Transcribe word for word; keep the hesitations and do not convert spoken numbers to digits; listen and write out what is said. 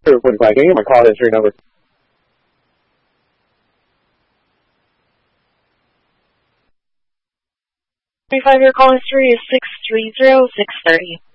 forty-five, can you get my call history number? Five, your call history is six three zero six thirty.